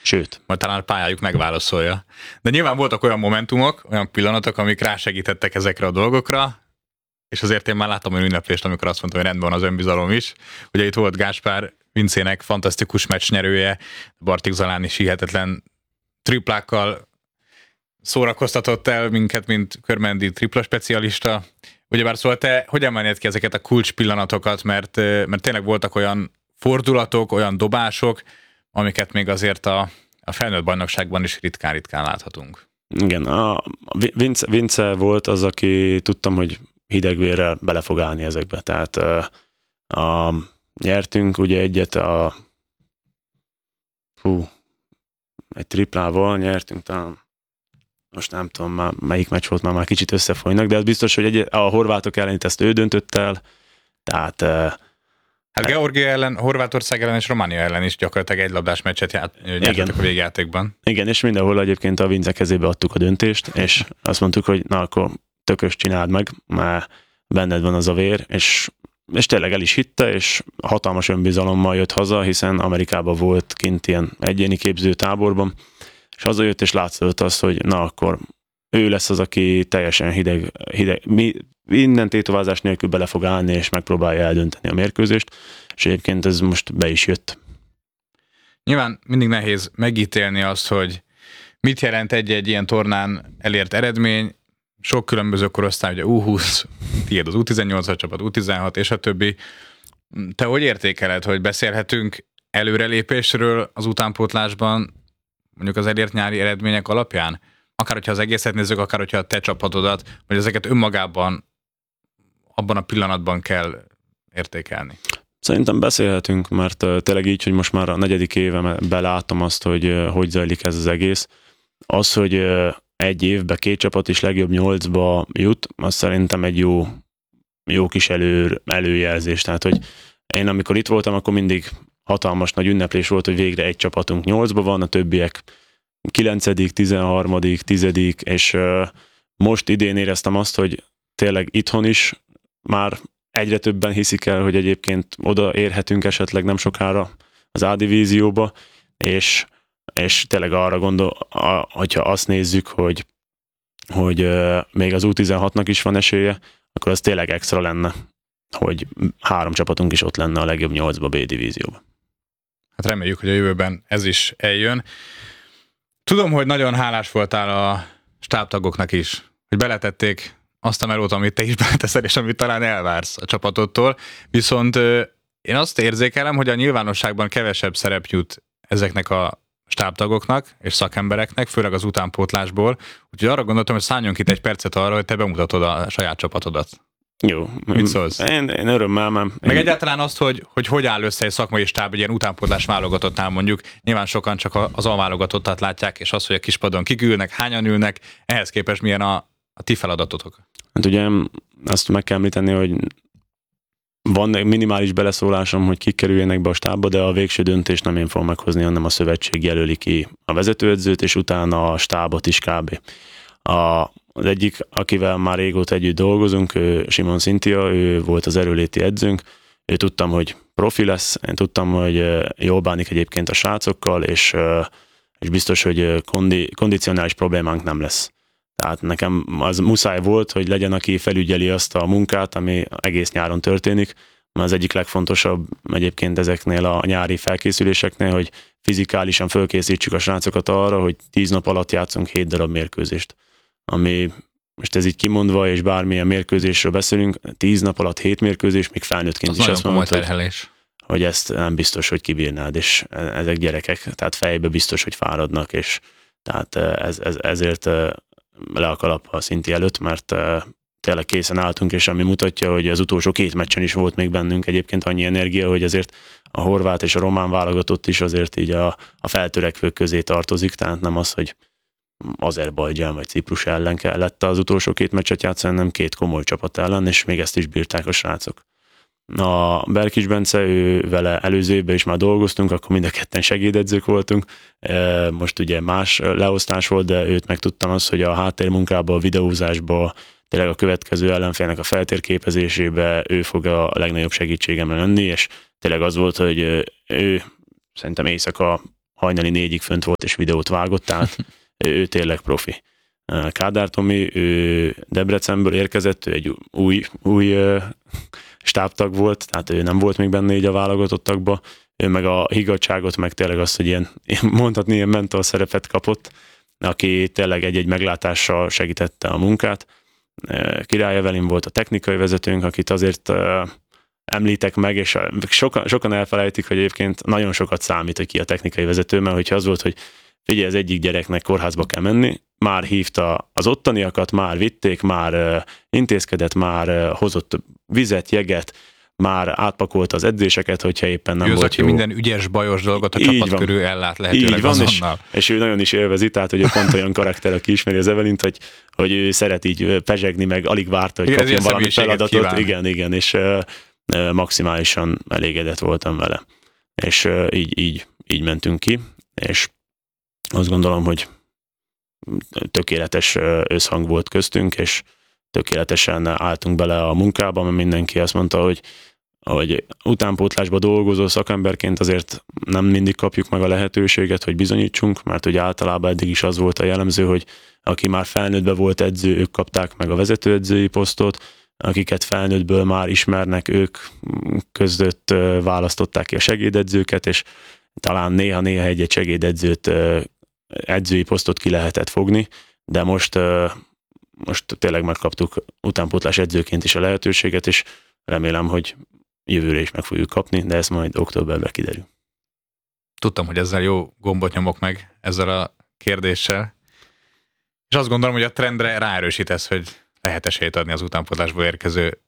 Sőt. Majd talán a pályájuk megválaszolja. De nyilván voltak olyan momentumok, olyan pillanatok, amik rásegítettek ezekre a dolgokra, és azért én már láttam olyan ünneplést, amikor azt mondtam, hogy rendben van az önbizalom is. Ugye itt volt Gáspár Vincének fantasztikus meccs nyerője, Bartik Zalán is hihetetlen triplákkal szórakoztatott el minket, mint körmendi tripla specialista. Ugyebár szóval te hogy emelnéd ki ezeket a kulcs pillanatokat, mert tényleg voltak olyan fordulatok, olyan dobások, amiket még azért a felnőtt bajnokságban is ritkán láthatunk. Igen, a Vince volt az, aki tudtam, hogy hidegvérrel bele fog állni ezekbe. Tehát nyertünk ugye egyet egy triplával nyertünk talán, most nem tudom már melyik meccs volt, már kicsit összefolynak, de az biztos, hogy a horvátok ellen ezt ő döntött el, tehát hát Georgia ellen, Horvátország ellen és Románia ellen is gyakorlatilag egy labdás meccset nyertetek a végjátékban. Igen, és mindenhol egyébként a Vince kezébe adtuk a döntést, és azt mondtuk, hogy na akkor tökös csináld meg, mert benned van az a vér, és tényleg el is hitte, és hatalmas önbizalommal jött haza, hiszen Amerikában volt kint ilyen egyéni képző táborban, és hazajött, és látszott azt, hogy na akkor ő lesz az, aki teljesen hideg innen tétovázás nélkül bele fog állni, és megpróbálja eldönteni a mérkőzést, és egyébként ez most be is jött. Nyilván mindig nehéz megítélni azt, hogy mit jelent egy ilyen tornán elért eredmény. Sok különböző korosztály, ugye U20, tiéd az U18-as csapat, U16 és a többi. Te hogy értékeled, hogy beszélhetünk előrelépésről az utánpótlásban, mondjuk az elért nyári eredmények alapján? Akár hogyha az egészet nézzük, akár hogyha a te csapatodat, vagy ezeket önmagában abban a pillanatban kell értékelni. Szerintem beszélhetünk, mert tényleg így, hogy most már a 4. éve belátom azt, hogy zajlik ez az egész. Az, hogy egy évbe 2 csapat is legjobb 8-ba jut, az szerintem egy jó kis előjelzés. Tehát, hogy én amikor itt voltam, akkor mindig hatalmas nagy ünneplés volt, hogy végre egy csapatunk 8-ba van, a többiek 9., 13., 10., és most idén éreztem azt, hogy tényleg itthon is már egyre többen hiszik el, hogy egyébként oda érhetünk esetleg nem sokára az A-divízióba, és tényleg arra hogyha azt nézzük, hogy még az U16-nak is van esélye, akkor az tényleg extra lenne, hogy 3 csapatunk is ott lenne a legjobb 8-ba B-divízióba. Hát reméljük, hogy a jövőben ez is eljön. Tudom, hogy nagyon hálás voltál a stábtagoknak is, hogy beletették azt a melót, amit te is beleteszel, és amit talán elvársz a csapatodtól. Viszont én azt érzékelem, hogy a nyilvánosságban kevesebb szerep jut ezeknek a stábtagoknak és szakembereknek, főleg az utánpótlásból. Úgyhogy arra gondoltam, hogy szálljunk itt egy percet arra, hogy te bemutatod a saját csapatodat. Jó. Mit szólsz? Én örömmel, Meg egyáltalán azt, hogy áll össze egy szakmai stáb, egy ilyen utánpótlás válogatottnál mondjuk. Nyilván sokan csak az alválogatottat látják, és azt, hogy a kispadon kik ülnek, hányan ülnek, ehhez képest milyen a ti feladatotok. Hát ugye azt meg kell említeni, hogy van egy minimális beleszólásom, hogy kik kerüljenek be a stábba, de a végső döntést nem én fogom meghozni, hanem a szövetség jelöli ki a vezetőedzőt, és utána a stábot is kb. Az egyik, akivel már régóta együtt dolgozunk, Simon Cynthia, ő volt az erőléti edzőnk, ő tudtam, hogy profi lesz, én tudtam, hogy jól bánik egyébként a srácokkal, és biztos, hogy kondicionális problémánk nem lesz. Tehát nekem az muszáj volt, hogy legyen, aki felügyeli azt a munkát, ami egész nyáron történik, mert az egyik legfontosabb egyébként ezeknél a nyári felkészüléseknél, hogy fizikálisan fölkészítsük a srácokat arra, hogy 10 nap alatt játszunk 7 darab mérkőzést. Ami most ez így kimondva, és bármilyen mérkőzésről beszélünk, 10 nap alatt 7 mérkőzés, még felnőttként az is azt mondod, hogy ezt nem biztos, hogy kibírnád, és ezek gyerekek, tehát fejbe biztos, hogy fáradnak, és tehát ezért le a kalap a Szinti előtt, mert tényleg készen álltunk, és ami mutatja, hogy az utolsó 2 meccsen is volt még bennünk egyébként annyi energia, hogy azért a horvát és a román válogatott is azért így a feltörekvők közé tartozik, tehát nem az, hogy Azerbajdzsán vagy Ciprus ellen kellett az utolsó 2 meccset játszani, hanem 2 komoly csapat ellen, és még ezt is bírták a srácok. A Berkics Bence, ő vele előző évben is már dolgoztunk, akkor mind a ketten segédedzők voltunk. Most ugye más leosztás volt, de őt megtudtam azt, hogy a háttérmunkába, a videózásba, tényleg a következő ellenfélnek a feltérképezésébe ő fog a legnagyobb segítségemre lenni, és tényleg az volt, hogy ő szerintem éjszaka hajnali 4-ig fönt volt és videót vágott, tehát ő tényleg profi. Kádár Tomi, ő Debrecenből érkezett, ő egy új stábtag volt, tehát ő nem volt még benne így a válogatottakba, ő meg a higgadtságot, meg tényleg azt, hogy mondhatni ilyen mentor szerepet kapott, aki tényleg egy meglátással segítette a munkát. Király Evelyn volt a technikai vezetőnk, akit azért említek meg, és sokan elfelejtik, hogy egyébként nagyon sokat számít, hogy ki a technikai vezető, mert hogyha az volt, hogy figyelj, az egyik gyereknek kórházba kell menni, már hívta az ottaniakat, már vitték, már intézkedett, már hozott vizet, jeget, már átpakolta az edzéseket, hogyha éppen nem ő volt aki jó. minden ügyes, bajos dolgot a csapat körül ellát lehetőleg azonnal. És ő nagyon is élvezi, tehát hogy ő pont olyan karakter, aki ismeri az Evelint, hogy ő szeret így pezsegni, meg alig várta, hogy kapjon valami feladatot. Kíván. Igen, és maximálisan elégedett voltam vele. És így mentünk ki, és azt gondolom, hogy tökéletes összhang volt köztünk, és tökéletesen álltunk bele a munkába, mert mindenki azt mondta, hogy utánpótlásba dolgozó szakemberként azért nem mindig kapjuk meg a lehetőséget, hogy bizonyítsunk, mert ugye általában eddig is az volt a jellemző, hogy aki már felnőttbe volt edző, ők kapták meg a vezetőedzői posztot, akiket felnőttből már ismernek, ők között választották ki a segédedzőket, és talán néha egy segédedzőt, edzői posztot ki lehetett fogni, de most tényleg megkaptuk utánpótlás edzőként is a lehetőséget, és remélem, hogy jövőre is meg fogjuk kapni, de ez majd októberben kiderül. Tudtam, hogy ezzel jó gombot nyomok meg ezzel a kérdéssel, és azt gondolom, hogy a trendre ráerősítesz, hogy lehet esélyt adni az utánpótlásból érkező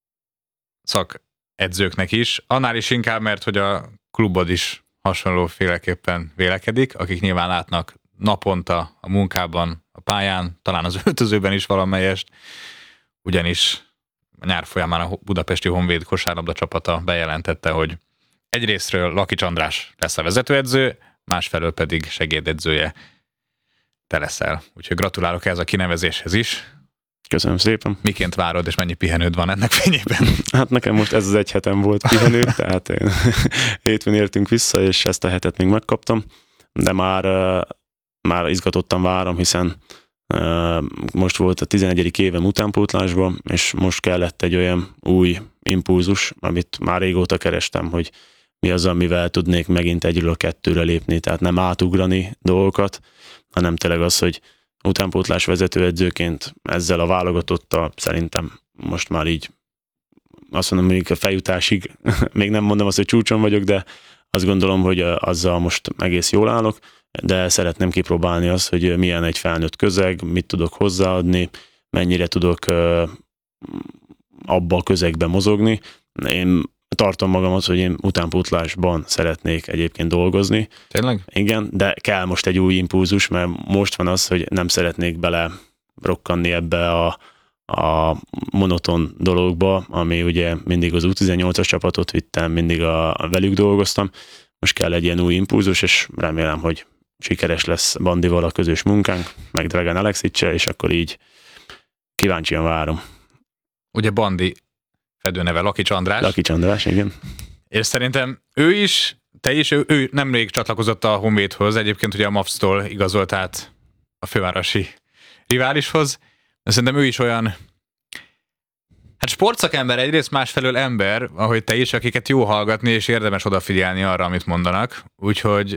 szakedzőknek is, annál is inkább, mert hogy a klubod is hasonlóféleképpen vélekedik, akik nyilván látnak naponta a munkában, a pályán, talán az öltözőben is valamelyest, ugyanis a nyár folyamán a Budapesti Honvéd kosárlabda csapata bejelentette, hogy egyrésztről Lakics András lesz a vezetőedző, másfelől pedig segédedzője te leszel. Úgyhogy gratulálok ez a kinevezéshez is. Köszönöm szépen. Miként várod, és mennyi pihenőd van ennek fényében? Hát nekem most ez az egy hetem volt pihenő, tehát én hétfőn értünk vissza, és ezt a hetet még megkaptam, de már izgatottan várom, hiszen most volt a 11. évem utánpótlásban, és most kellett egy olyan új impulzus, amit már régóta kerestem, hogy mi az, amivel tudnék megint 1-ről 2-re lépni, tehát nem átugrani dolgokat, hanem tényleg az, hogy utánpótlás vezetőedzőként ezzel a válogatottal szerintem most már így azt mondom, hogy a feljutásig, még nem mondom azt, hogy csúcson vagyok, de azt gondolom, hogy azzal most egész jól állok, de szeretném kipróbálni azt, hogy milyen egy felnőtt közeg, mit tudok hozzáadni, mennyire tudok abba a közegben mozogni. Én tartom magamat, hogy én utánpótlásban szeretnék egyébként dolgozni. Tényleg? Igen, de kell most egy új impulzus, mert most van az, hogy nem szeretnék bele rokkanni ebbe a monoton dologba, ami ugye mindig az U18-as csapatot vittem, mindig velük dolgoztam. Most kell egy ilyen új impulzus, és remélem, hogy sikeres lesz Bandival a közös munkánk, meg Dragan Alexiccel, és akkor így kíváncsian várom. Ugye Bandi fedőneve Lakics András. Lakics András, igen. És szerintem ő is, te is, ő nemrég csatlakozott a Honvédhoz, egyébként ugye a MAFS-tól igazolt át a fővárosi riválishoz, de szerintem ő is olyan, hát sportszakember egyrészt, másfelől ember, ahogy te is, akiket jó hallgatni, és érdemes odafigyelni arra, amit mondanak, úgyhogy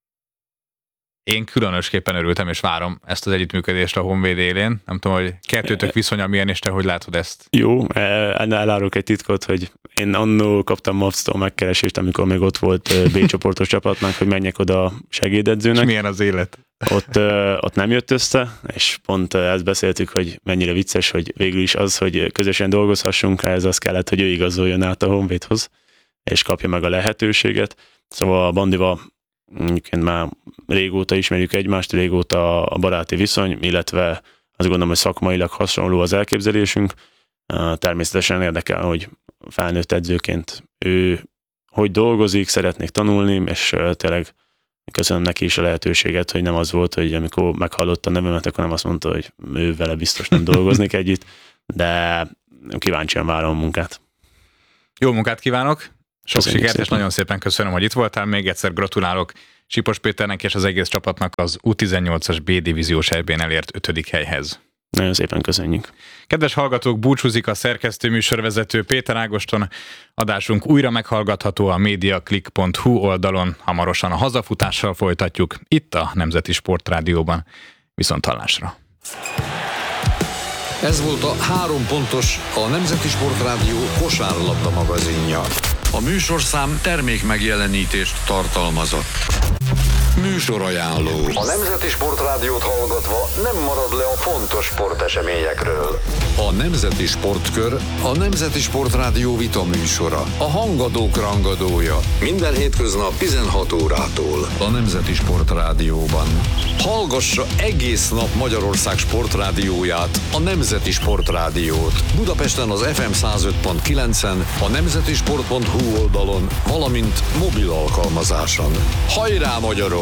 én különösképpen örültem, és várom ezt az együttműködést a Honvéd élén. Nem tudom, hogy kettőtök viszonya milyen, és te hogy látod ezt? Jó, elárulok egy titkot, hogy én annól kaptam MAFS-tól megkeresést, amikor még ott volt B csoportos csapatnak, hogy menjek oda segédedzőnek. És milyen az élet? Ott nem jött össze, és pont ezt beszéltük, hogy mennyire vicces, hogy végül is az, hogy közösen dolgozhassunk, ez az kellett, hogy ő igazoljon át a Honvédhoz, és kapja meg a lehetőséget. Szóval a Bandival egyébként már régóta ismerjük egymást, régóta a baráti viszony, illetve azt gondolom, hogy szakmailag hasonló az elképzelésünk. Természetesen érdekel, hogy felnőtt edzőként ő hogy dolgozik, szeretnék tanulni, és tényleg köszönöm neki is a lehetőséget, hogy nem az volt, hogy amikor meghallotta a nevemet, akkor nem azt mondta, hogy ő vele biztos nem dolgoznék együtt, de kíváncsian várom a munkát. Jó munkát kívánok! Sok Köszönjük sikert, szépen. és nagyon szépen köszönöm, hogy itt voltál. Még egyszer gratulálok Sipos Péternek és az egész csapatnak az U18-as B divíziós EB-n elért 5. helyhez. Nagyon szépen köszönjük. Kedves hallgatók, búcsúzik a szerkesztő műsorvezető Péter Ágoston. Adásunk újra meghallgatható a mediaclick.hu oldalon. Hamarosan a hazafutással folytatjuk itt a Nemzeti Sportrádióban. Viszonthallásra! Ez volt a 3 pontos, a Nemzeti Sportrádió kosárlabda magazinja. A műsorszám termékmegjelenítést tartalmazott. Műsorajánló. A Nemzeti Sportrádiót hallgatva nem marad le a fontos sporteseményekről. A Nemzeti Sportkör a Nemzeti Sportrádió vita műsora. A hangadók rangadója. Minden hétköznap 16 órától. A Nemzeti Sportrádióban. Hallgassa egész nap Magyarország sportrádióját, a Nemzeti Sportrádiót. Budapesten az FM 105.9-en, a nemzetisport.hu oldalon, valamint mobil alkalmazáson. Hajrá magyarok!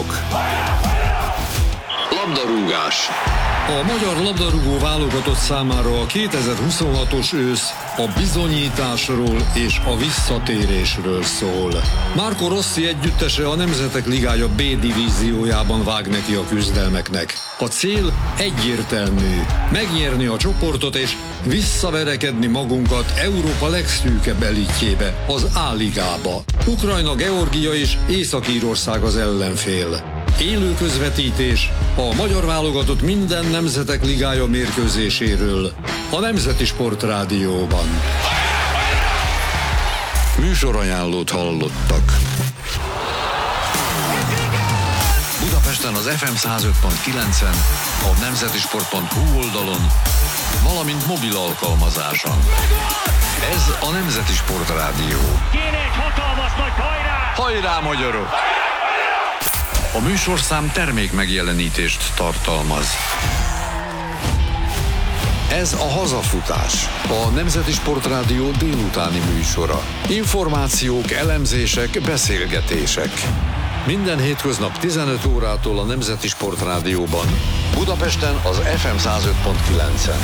Labdarúgás. A magyar labdarúgó válogatott számára a 2026-os ősz a bizonyításról és a visszatérésről szól. Marco Rossi együttese a Nemzetek Ligája B divíziójában vág neki a küzdelmeknek. A cél egyértelmű: megnyerni a csoportot és visszaverekedni magunkat Európa legszűkebb elitjébe, az A-ligába. Ukrajna, Georgia és Észak-Írország az ellenfél. Élő közvetítés a magyar válogatott minden Nemzetek Ligája mérkőzéséről a Nemzeti Sportrádióban. Műsorajánlót hallottak. Budapesten az FM 105.9-en, a nemzetisport.hu oldalon, valamint mobil alkalmazáson. Ez a Nemzeti Sportrádió. Kéne egy hatalmas nagy hajrá! Hajrá magyarok! A műsorszám termékmegjelenítést tartalmaz. Ez a hazafutás, a Nemzeti Sportrádió délutáni műsora. Információk, elemzések, beszélgetések. Minden hétköznap 15 órától a Nemzeti Sportrádióban. Budapesten az FM 105.9-en.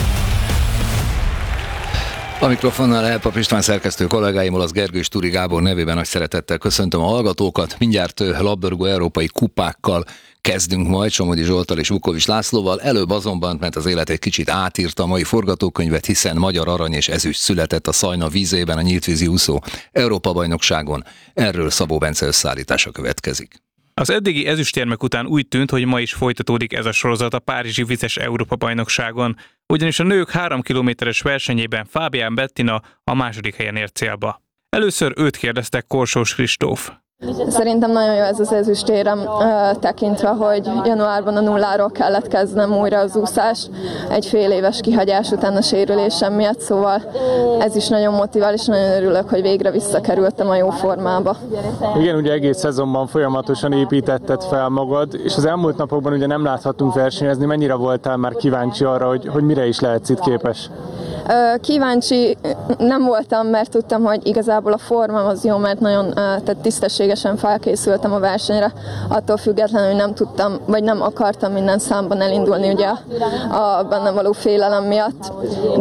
A mikrofonnál Elpap István szerkesztő kollégáimmal, az Gergő Stúri Gábor nevében nagy szeretettel köszöntöm a hallgatókat. Mindjárt labdarúgó európai kupákkal kezdünk majd, Somogyi Zsolttal és Vukovics Lászlóval. Előbb azonban, mert az élet egy kicsit átírta a mai forgatókönyvet, hiszen magyar arany és ezüst született a Szajna vízében a nyíltvízi úszó Európa-bajnokságon. Erről Szabó Bence összeállítása következik. Az eddigi ezüstérmek után úgy tűnt, hogy ma is folytatódik ez a sorozat a párizsi vizes Európa-bajnokságon, ugyanis a nők 3 kilométeres versenyében Fábián Bettina a második helyen ért célba. Először őt kérdeztek Korsós Kristóf. Szerintem nagyon jó ez az ezüstérem, tekintve, hogy januárban a nulláról kellett kezdenem újra az úszást, egy fél éves kihagyás után a sérülésem miatt, szóval ez is nagyon motivál, és nagyon örülök, hogy végre visszakerültem a jó formába. Igen, ugye egész szezonban folyamatosan építetted fel magad, és az elmúlt napokban ugye nem láthattunk versenyezni. Mennyire voltál már kíváncsi arra, hogy mire is lehetsz itt képes? Kíváncsi nem voltam, mert tudtam, hogy igazából a formám az jó, mert nagyon tisztességesen felkészültem a versenyre. Attól függetlenül, hogy nem tudtam, vagy nem akartam minden számban elindulni ugye a bennem való félelem miatt,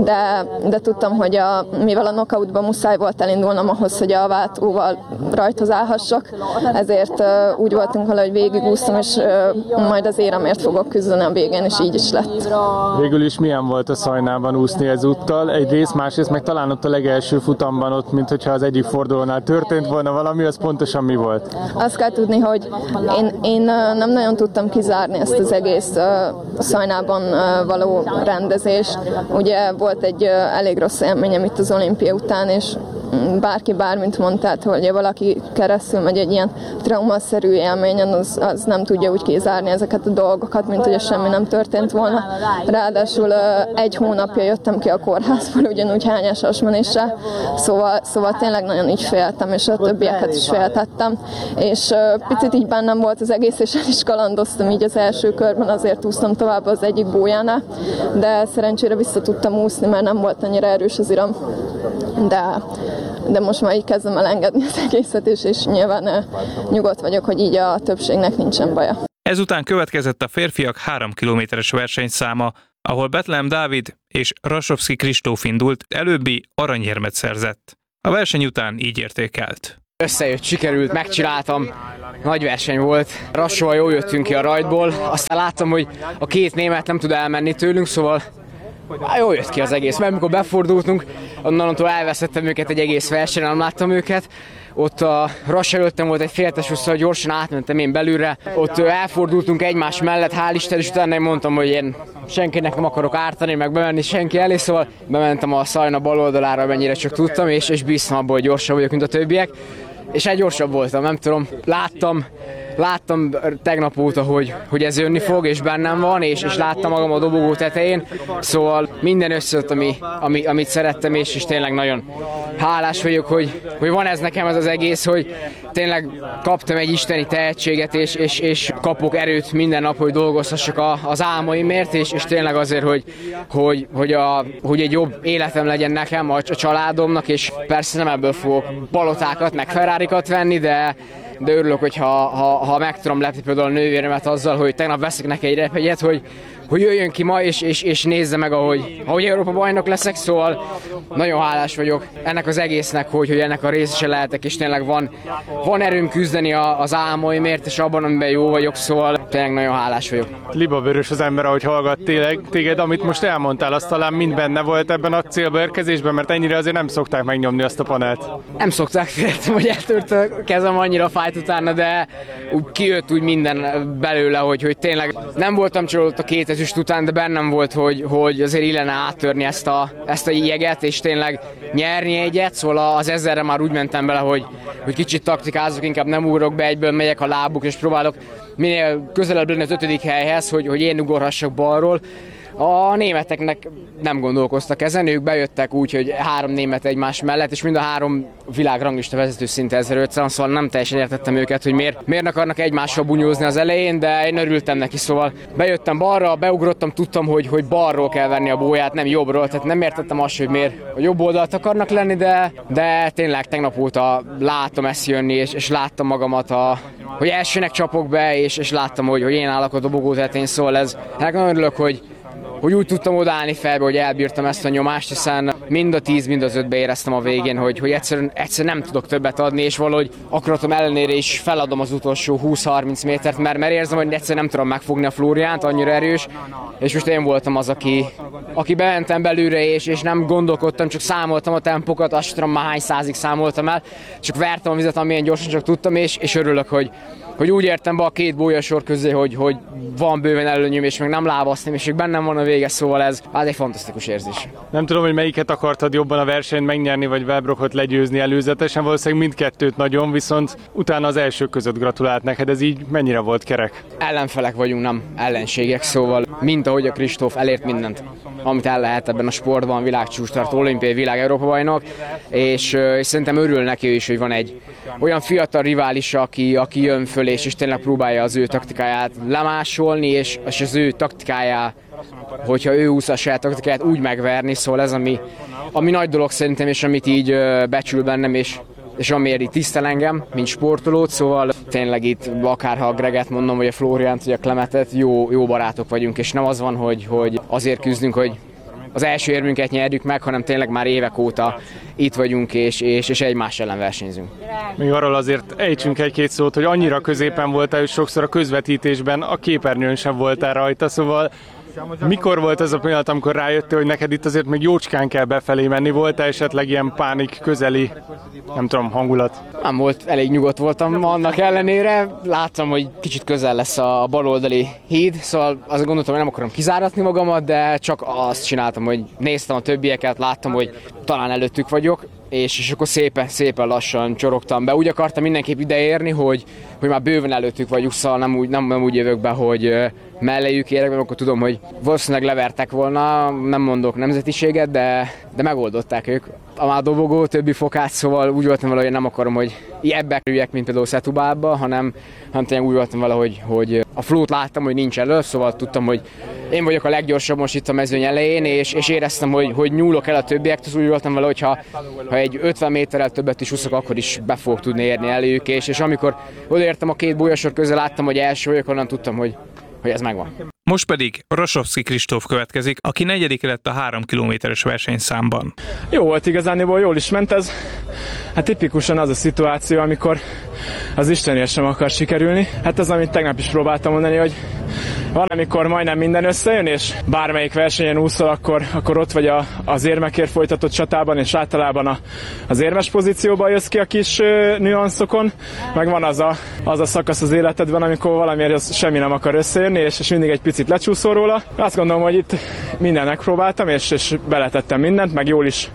de tudtam, hogy mivel a knockoutban muszáj volt elindulnom ahhoz, hogy a váltóval rajthoz állhassak, ezért úgy voltunk vele, hogy végigúsztam, és majd az éremért fogok küzdeni a végén, és így is lett. Végül is milyen volt a Szajnában úszni ezúttal? Egyrészt, másrészt meg talán ott a legelső futamban ott, mint hogyha az egyik fordulónál történt volna valami, az pontosan mi volt? Azt kell tudni, hogy én nem nagyon tudtam kizárni ezt az egész Szajnában való rendezést. Ugye volt egy elég rossz élményem itt az olimpia után, és bárki bármint mondta, hogy valaki keresztül megy egy ilyen traumaszerű élményen, az nem tudja úgy kizárni ezeket a dolgokat, mint hogy semmi nem történt volna. Ráadásul 1 hónapja jöttem ki a kórházból, ugyanúgy hányás hasmenéssel, szóval tényleg nagyon így féltem, és a többieket is féltettem, és picit így bennem volt az egész, és el is kalandoztam így az első körben, azért úsztam tovább az egyik bójánál, de szerencsére vissza tudtam úszni, mert nem volt annyira erős az iram, de most már így kezdem el engedni az egészet, és nyilván nyugodt vagyok, hogy így a többségnek nincsen baja. Ezután következett a férfiak 3 kilométeres versenyszáma, ahol Betlehem Dávid és Rasovszky Kristóf indult, előbbi aranyérmet szerzett. A verseny után így értékelt. Összejött, sikerült, megcsináltam. Nagy verseny volt. Rassóval jól jöttünk ki a rajtból. Aztán láttam, hogy a két német nem tud elmenni tőlünk, szóval jól jött ki az egész. Mert amikor befordultunk, onnantól elveszettem őket egy egész versenyen, nem láttam őket. Ott a Rassa előttem volt egy féltes vissza, gyorsan átmentem én belülre. Ott elfordultunk egymás mellett, hál' Isten, és utána én mondtam, hogy én senkinek nem akarok ártani, meg bemenni senki elé, szóval bementem a Szajna bal oldalára, mennyire csak tudtam, és bíztam abból, hogy gyorsabb vagyok, mint a többiek. És gyorsabb voltam, nem tudom, láttam tegnap óta, hogy ez jönni fog, és bennem van, és láttam magam a dobogó tetején, szóval minden összejött, amit szerettem, és tényleg nagyon hálás vagyok, hogy van ez nekem ez az egész, hogy tényleg kaptam egy isteni tehetséget, és kapok erőt minden nap, hogy dolgozhassak az álmaimért, és tényleg azért, hogy egy jobb életem legyen nekem, a családomnak, és persze nem ebből fogok palotákat, meg Ferrarikat venni, de örülök, ha meg tudom lepni például a nővéremet azzal, hogy tegnap veszek neki egy repjegyet, hogy jöjjön ki ma, és nézze meg, ahogy Európa bajnok leszek, szóval nagyon hálás vagyok ennek az egésznek, hogy ennek a részese lehetek, és tényleg van erőm küzdeni az álmaimért, és abban, amiben jó vagyok, szóval tényleg nagyon hálás vagyok. Libavörös az ember, ahogy hallgat téged, amit most elmondtál, az talán mind benne volt ebben a célba érkezésben, mert ennyire azért nem szokták megnyomni azt a panelt. Nem szokták, féltem, hogy eltört a kezem, annyira fájt utána, de kijött úgy minden belőle, hogy tényleg nem voltam csalódott a 2 ezüst után, de bennem volt, hogy azért illene áttörni ezt a jeget, és tényleg nyerni egyet, szóval az 1000-re már úgy mentem bele, hogy kicsit taktikázok, inkább nem ugrok be, egyből megyek a lábuk, és próbálok minél közelebb lenni az 5. helyhez, hogy én ugorhassak balról. A németeknek nem gondolkoztak ezen, ők bejöttek úgy, hogy 3 német egymás mellett, és mind a 3 világranglista vezető szinte 1500, szóval nem teljesen értettem őket, hogy miért akarnak egymással bunyózni az elején, de én örültem neki, szóval bejöttem balra, beugrottam, tudtam, hogy balról kell venni a bóját, nem jobbról, tehát nem értettem azt, hogy miért a jobb oldalt akarnak lenni, de tényleg tegnap óta láttam ezt jönni, és láttam magamat, hogy elsőnek csapok be, és láttam, hogy én állok a dobogó tetején, szóval ez nagyon örülök, hogy úgy tudtam odaállni felbe, hogy elbírtam ezt a nyomást, hiszen mind a 10, mind az 5-be éreztem a végén, hogy egyszerűen nem tudok többet adni, és valahogy akaratom ellenére is feladom az utolsó 20-30 métert, mert érzem, hogy egyszerűen nem tudom megfogni a Flóriánt, annyira erős, és most én voltam az, aki bementem belőle, és nem gondolkodtam, csak számoltam a tempókat, azt tudom már hány százig számoltam el, csak vertem a vizet, amilyen gyorsan csak tudtam, és örülök, hogy úgy értem be a 2 bójasor közé, hogy van bőven előnyöm, és meg nem lábasztom, és még bennem van a vége, szóval ez egy fantasztikus érzés. Nem tudom, hogy melyiket akartad jobban a versenyt megnyerni, vagy Wellbrookot legyőzni előzetesen, valószínűleg mindkettőt nagyon, viszont utána az elsők között gratulált neked, ez így mennyire volt kerek? Ellenfelek vagyunk, nem ellenségek, szóval mint ahogy a Kristóf elért mindent, amit el lehet ebben a sportban, világcsúcstartó, olimpiai, világ, Európa bajnok, és szerintem örül neki is, hogy van egy olyan fiatal rivális, aki jön föl, és tényleg próbálja az ő taktikáját lemásolni, és az ő taktikáját, hogyha ő úszza a saját taktikáját, úgy megverni, szóval ez ami nagy dolog szerintem, és amit így becsül bennem, és amiért itt tisztel engem, mint sportolót, szóval tényleg itt akárha a Greget mondom, vagy a Flóriánt, vagy a Klemetet, jó barátok vagyunk, és nem az van, hogy azért küzdünk, hogy az első érmünket nyerjük meg, hanem tényleg már évek óta itt vagyunk, és egymás ellen versenyzünk. Még arról azért ejtsünk egy-két szót, hogy annyira középen voltál, hogy sokszor a közvetítésben a képernyőn sem voltál rajta, szóval mikor volt az a pillanat, amikor rájöttél, hogy neked itt azért még jócskán kell befelé menni? Volt-e esetleg ilyen pánik közeli, nem tudom, hangulat? Nem volt, elég nyugodt voltam annak ellenére. Láttam, hogy kicsit közel lesz a baloldali híd, szóval azt gondoltam, hogy nem akarom kizáratni magamat, de csak azt csináltam, hogy néztem a többieket, láttam, hogy talán előttük vagyok, és akkor szépen lassan csorogtam be. Úgy akartam mindenképp ideérni, hogy már bőven előttük vagyunk, szóval nem úgy jövök be, hogy melléjük érek, mert akkor tudom, hogy valószínűleg levertek volna, nem mondok nemzetiséget, de megoldották ők a dobogó többi fokát, szóval úgy voltam vele, hogy nem akarom, hogy ebbe kerüljek, mint például Setubába, hanem tényleg úgy voltam vele, hogy a flót láttam, hogy nincs elő, szóval tudtam, hogy én vagyok a leggyorsabb most itt a mezőny elején, és éreztem, hogy nyúlok el a többiektől, úgy voltam vele, hogy ha egy 50 méterrel többet is úszok, akkor is be fogok tudni érni előjük, és amikor odaértem a 2 bójasor közül, láttam, hogy első vagyok, onnan tudtam, hogy ez megvan. Most pedig Rasovszky Kristóf következik, aki 4. lett a 3 kilométeres versenyszámban. Jó volt igazániból, jól is ment ez. Hát tipikusan az a szituáció, amikor az Istenért sem akar sikerülni. Hát ez, amit tegnap is próbáltam mondani, hogy van, amikor majdnem minden összejön, és bármelyik versenyen úszol, akkor ott vagy az érmekért folytatott csatában, és általában az érmes pozícióban jössz ki a kis nüanszokon, meg van az a szakasz az életedben, amikor valamiért semmi nem akar összejönni, és mindig egy picit lecsúszol róla. Azt gondolom, hogy itt mindent megpróbáltam, és beletettem mindent, meg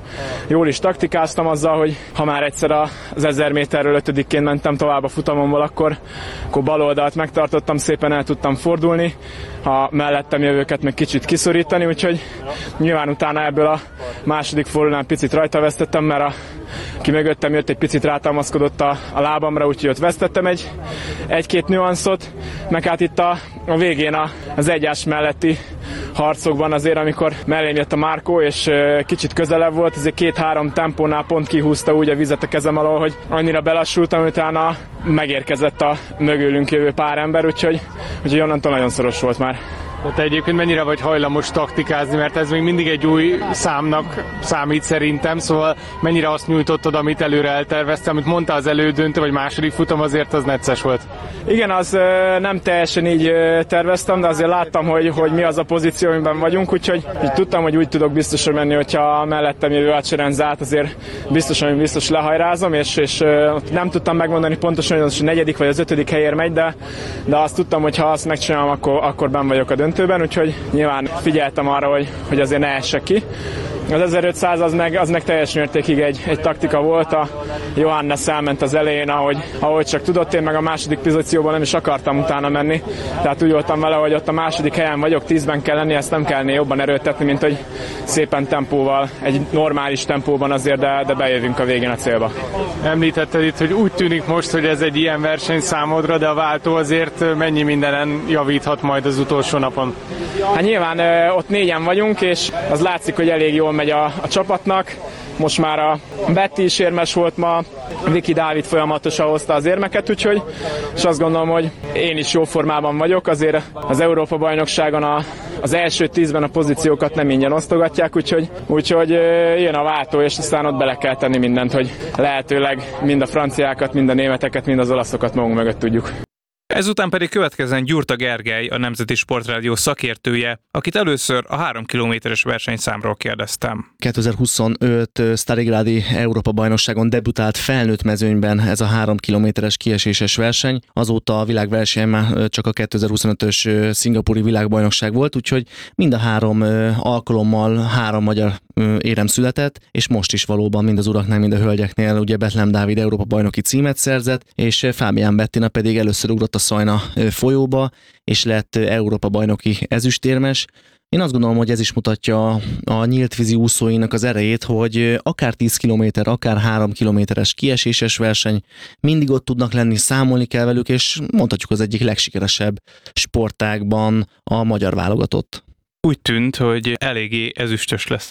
jól is taktikáztam azzal, hogy ha már egyszer az 1000 méterről 5-ként mentem tovább a futamomból, akkor bal oldalt megtartottam, szépen el tudtam fordulni, a mellettem jövőket meg kicsit kiszorítani, úgyhogy nyilván utána ebből a második fordulónál picit rajta vesztettem, mert aki mögöttem jött, egy picit rátámaszkodott a lábamra, úgyhogy ott vesztettem egy-két nüanszot, meg hát itt a végén az egyás melletti harcokban azért, amikor mellém jött a Márkó, és kicsit közelebb volt, ezért 2-3 tempónál pont kihúzta úgy a vizet a kezem alól, hogy annyira belassultam, utána megérkezett a mögülünk jövő pár ember, úgyhogy onnantól nagyon szoros volt már. Te egyébként mennyire vagy hajlamos taktikázni, mert ez még mindig egy új számnak számít szerintem, szóval mennyire azt nyújtottad, amit előre elterveztem, amit mondtál az elődöntő vagy második futam, azért az necces volt. Igen, az nem teljesen így terveztem, de azért láttam, hogy mi az a pozíció, amiben vagyunk, úgyhogy tudtam, hogy úgy tudok biztosan menni, hogyha mellettem jövő Acerenza-t, azért biztos lehajrázom, és nem tudtam megmondani pontosan, hogy az a 4. vagy az 5. helyért megy, de azt tudtam, hogy ha azt megcsinálom, akkor benn vagyok a döntőben, úgyhogy nyilván figyeltem arra, hogy azért ne essek ki. Az 1500 az meg teljes mértékig egy taktika volt, a Johannes elment az elején, ahogy csak tudott, én meg a második pozícióban nem is akartam utána menni, tehát úgy voltam vele, hogy ott a második helyen vagyok, 10-ben kell lenni, ezt nem kellene jobban erőltetni, mint hogy szépen tempóval, egy normális tempóban azért, de bejövünk a végén a célba. Említetted itt, hogy úgy tűnik most, hogy ez egy ilyen verseny számodra, de a váltó azért mennyi mindenen javíthat majd az utolsó napon? Hát nyilván ott 4-en vagyunk, és az látszik, hogy elég jól megy a csapatnak. Most már a Betty is érmes volt ma, Viki Dávid folyamatosan hozta az érmeket, úgyhogy, és azt gondolom, hogy én is jó formában vagyok, azért az Európa-bajnokságon az első 10-ben a pozíciókat nem ingyen osztogatják, úgyhogy jön a váltó, és aztán ott bele kell tenni mindent, hogy lehetőleg mind a franciákat, mind a németeket, mind az olaszokat magunk mögött tudjuk. Ezután pedig következzen Gyurta Gergely, a Nemzeti Sportrádió szakértője, akit először a 3 kilométeres versenyszámról kérdeztem. 2025 Starigrádi Európa-bajnokságon debütált felnőtt mezőnyben ez a 3 kilométeres kieséses verseny. Azóta a világverseny már csak a 2025-ös szingapúri világbajnokság volt, úgyhogy mind a 3 alkalommal 3 magyar érem született, és most is valóban mind az uraknál, mind a hölgyeknél ugye Bethlen Dávid Európa-bajnoki címet szerzett, és Fábián Bettina pedig először ugrott a Szajna folyóba, és lett Európa-bajnoki ezüstérmes. Én azt gondolom, hogy ez is mutatja a nyílt vízi úszóinak az erejét, hogy akár 10 km, akár 3 kilométeres kieséses verseny, mindig ott tudnak lenni, számolni kell velük, és mondhatjuk az egyik legsikeresebb sportágban a magyar válogatott. Úgy tűnt, hogy eléggé ezüstös lesz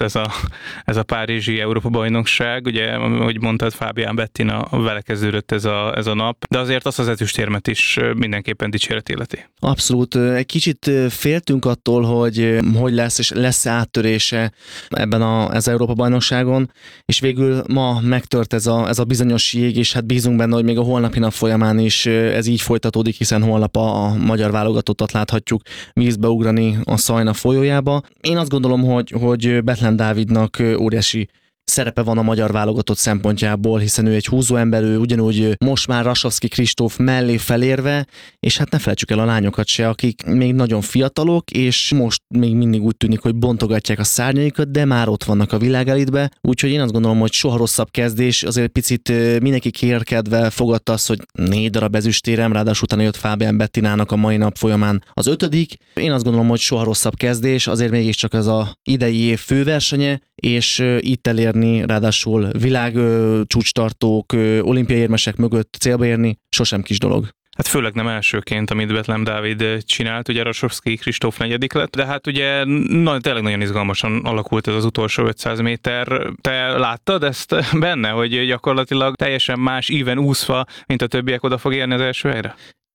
ez a párizsi Európa-bajnokság. Ugye, ahogy mondtad, Fábián Bettina, vele kezdődött ez a nap, de azért azt az ezüstérmet is mindenképpen dicséret illeti. Abszolút. Egy kicsit féltünk attól, hogy lesz, és lesz áttörése ebben az Európa-bajnokságon, és végül ma megtört ez a bizonyos jég, és hát bízunk benne, hogy még a holnapi nap folyamán is ez így folytatódik, hiszen holnap a magyar válogatottat láthatjuk vízbe ugrani a Szajna folyójába. Én azt gondolom, hogy Bethlen Dávidnak óriási szerepe van a magyar válogatott szempontjából, hiszen ő egy húzóember, ő ugyanúgy most már Rasovszky Kristóf mellé felérve, és hát ne felejtsük el a lányokat se, akik még nagyon fiatalok, és most még mindig úgy tűnik, hogy bontogatják a szárnyaikat, de már ott vannak a világelitbe, úgyhogy én azt gondolom, hogy soha rosszabb kezdés, azért picit mindenki kérkedve fogadta azt, hogy 4 darab ezüstérem, ráadásul utána jött Fábián Bettinának a mai nap folyamán az 5. Én azt gondolom, hogy soha rosszabb kezdés, azért mégiscsak ez az idei év főversenye, és itt elérni, ráadásul világ csúcstartók, olimpiai érmesek mögött célba érni, sosem kis dolog. Hát főleg nem elsőként, amit Bethlen Dávid csinált, ugye Rasovszky Kristóf 4. lett, de hát ugye tényleg nagyon izgalmasan alakult ez az utolsó 500 méter. Te láttad ezt benne, hogy gyakorlatilag teljesen más íven úszva, mint a többiek oda fog érni az első helyre?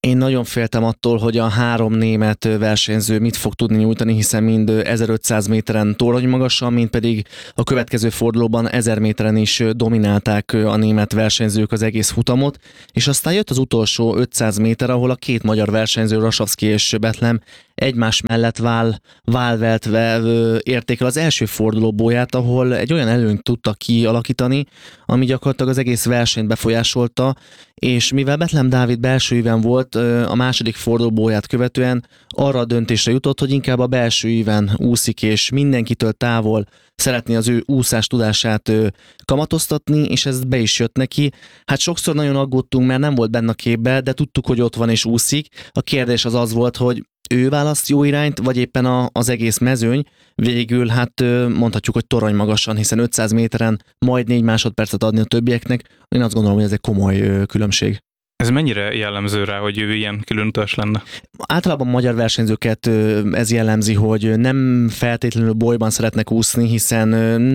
Én nagyon féltem attól, hogy a 3 német versenyző mit fog tudni nyújtani, hiszen mind 1500 méteren torony-magasan, mind pedig a következő fordulóban 1000 méteren is dominálták a német versenyzők az egész futamot, és aztán jött az utolsó 500 méter, ahol a 2 magyar versenyző, Rasavszky és Bethlen egymás mellett válveltve érték el az első fordulóbóját, ahol egy olyan előnyt tudtak kialakítani, ami gyakorlatilag az egész versenyt befolyásolta, és mivel Bethlen Dávid belső íven volt, a második fordulóbóját követően arra a döntésre jutott, hogy inkább a belső íven úszik, és mindenkitől távol szeretné az ő úszás tudását kamatoztatni, és ez be is jött neki. Hát sokszor nagyon aggódtunk, mert nem volt benne a képbe, de tudtuk, hogy ott van és úszik. A kérdés az volt, hogy ő választ jó irányt, vagy éppen az egész mezőny. Végül hát mondhatjuk, hogy torony magasan, hiszen 500 méteren majd 4 másodpercet adni a többieknek. Én azt gondolom, hogy ez egy komoly különbség. Ez mennyire jellemző rá, hogy ő ilyen különutas lenne? Általában magyar versenyzőket ez jellemzi, hogy nem feltétlenül bolyban szeretnek úszni, hiszen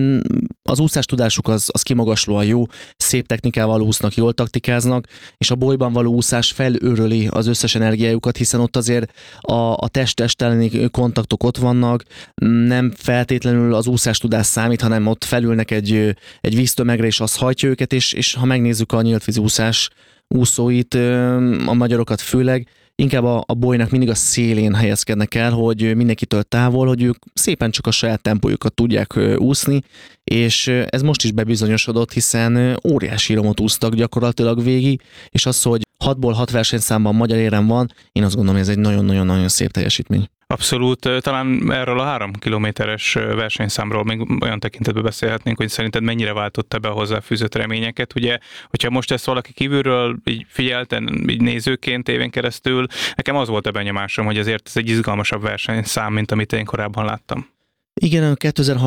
az úszás tudásuk az kimagaslóan jó, szép technikával úsznak, jól taktikáznak, és a bolyban való úszás felőröli az összes energiájukat, hiszen ott azért a test-test elleni kontaktok ott vannak, nem feltétlenül az úszás tudás számít, hanem ott felülnek egy víztömegre, és az hajtja őket, és ha megnézzük a nyíltvízi úszás úszóit, a magyarokat főleg, inkább a bolynak mindig a szélén helyezkednek el, hogy mindenkitől távol, hogy ők szépen csak a saját tempójukat tudják úszni, és ez most is bebizonyosodott, hiszen óriási romot úsztak gyakorlatilag végig, és az, hogy 6-ból 6 versenyszámban magyar érem van, én azt gondolom, hogy ez egy nagyon-nagyon-nagyon szép teljesítmény. Abszolút. Talán erről a 3 kilométeres versenyszámról még olyan tekintetben beszélhetnénk, hogy szerinted mennyire váltotta be a hozzáfűzött reményeket. Ugye, hogyha most ezt valaki kívülről így figyelten, így nézőként tévén keresztül, nekem az volt a benyomásom, hogy azért ez egy izgalmasabb versenyszám, mint amit én korábban láttam. Igen, a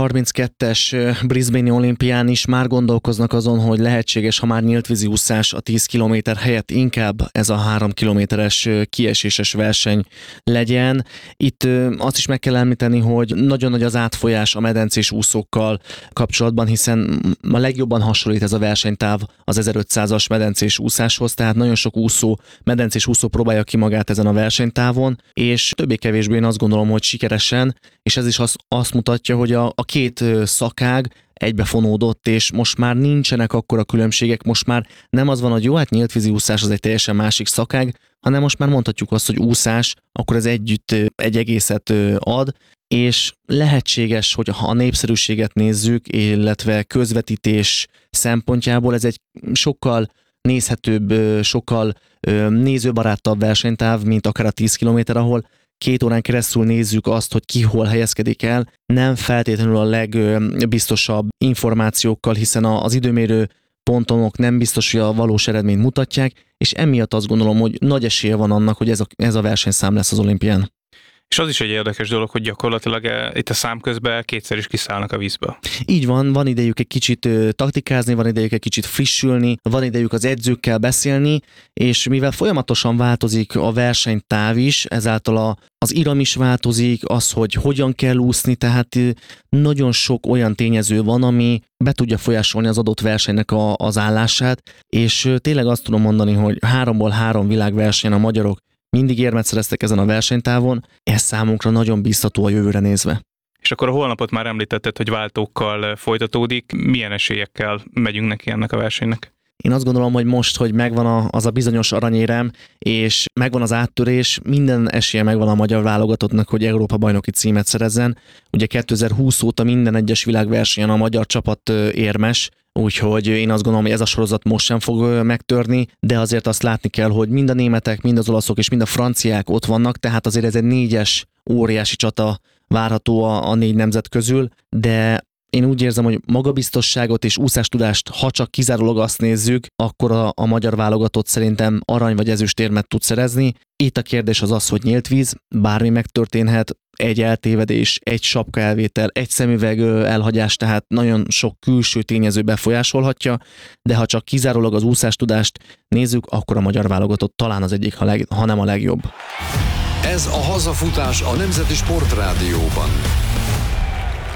2032-es Brisbane-i olimpián is már gondolkoznak azon, hogy lehetséges, ha már nyíltvízi úszás a 10 kilométer helyett inkább ez a 3 kilométeres kieséses verseny legyen. Itt azt is meg kell említeni, hogy nagyon nagy az átfolyás a medencés úszókkal kapcsolatban, hiszen a legjobban hasonlít ez a versenytáv az 1500-as medencés úszáshoz, tehát nagyon sok medencés úszó próbálja ki magát ezen a versenytávon, és többé-kevésbé én azt gondolom, hogy sikeresen, és ez is azt mutatja, hogy a 2 szakág egybefonódott, és most már nincsenek akkora különbségek, most már nem az van, hogy jó, hát nyíltvízi úszás az egy teljesen másik szakág, hanem most már mondhatjuk azt, hogy úszás, akkor ez együtt egy egészet ad, és lehetséges, hogy ha a népszerűséget nézzük, illetve közvetítés szempontjából ez egy sokkal nézhetőbb, sokkal nézőbarátabb versenytáv, mint akár a 10 kilométer, ahol 2 órán keresztül nézzük azt, hogy ki hol helyezkedik el, nem feltétlenül a legbiztosabb információkkal, hiszen az időmérő pontonok nem biztos, hogy a valós eredményt mutatják, és emiatt azt gondolom, hogy nagy esélye van annak, hogy ez a versenyszám lesz az olimpián. És az is egy érdekes dolog, hogy gyakorlatilag itt a szám közben 2-szer is kiszállnak a vízből. Így van idejük egy kicsit taktikázni, van idejük egy kicsit frissülni, van idejük az edzőkkel beszélni, és mivel folyamatosan változik a versenytáv is, ezáltal az iram is változik, az, hogy hogyan kell úszni, tehát nagyon sok olyan tényező van, ami be tudja folyásolni az adott versenynek az állását, és tényleg azt tudom mondani, hogy 3-ból 3 világversenyen a magyarok mindig érmet szereztek ezen a versenytávon, ez számunkra nagyon biztató a jövőre nézve. És akkor a holnapot már említetted, hogy váltókkal folytatódik. Milyen esélyekkel megyünk neki ennek a versenynek? Én azt gondolom, hogy most, hogy megvan az a bizonyos aranyérem, és megvan az áttörés, minden esélye megvan a magyar válogatottnak, hogy Európa-bajnoki címet szerezzen. Ugye 2020 óta minden egyes világversenyen a magyar csapat érmes, úgyhogy én azt gondolom, hogy ez a sorozat most sem fog megtörni, de azért azt látni kell, hogy mind a németek, mind az olaszok és mind a franciák ott vannak, tehát azért ez egy 4-es óriási csata várható a 4 nemzet közül, de én úgy érzem, hogy magabiztosságot és úszástudást, ha csak kizárólag azt nézzük, akkor a magyar válogatott szerintem arany vagy ezüstérmet tud szerezni. Itt a kérdés az, hogy nyílt víz, bármi megtörténhet, egy eltévedés, egy sapka elvétel, egy szemüveg elhagyás, tehát nagyon sok külső tényező befolyásolhatja, de ha csak kizárólag az úszástudást nézzük, akkor a magyar válogatott talán az egyik, ha nem a legjobb. Ez a hazafutás a Nemzeti Sportrádióban.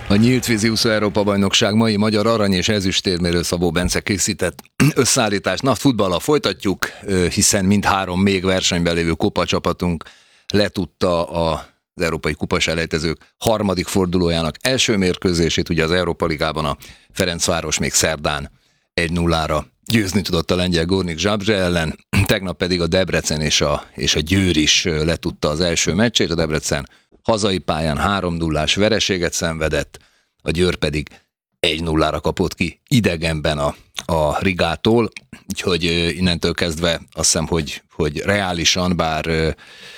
A Nyílt vízi úszó Európa-bajnokság mai magyar arany és ezüstérmérő Szabó Bence készített összeállítást. Na, futballal folytatjuk, hiszen mindhárom még versenyben lévő kupacsapatunk letudta az Európai Kupaselejtezők harmadik fordulójának első mérkőzését. Ugye az Európa Ligában a Ferencváros még szerdán 1-0-ra győzni tudott a lengyel Gornik Zabrze ellen, tegnap pedig a Debrecen és a Győr is letudta az első meccsét. A Debrecen hazai pályán 3-0-ás vereséget szenvedett, a Győr pedig 1-0-ra kapott ki idegenben a Rigától, úgyhogy innentől kezdve azt hiszem, hogy reálisan, bár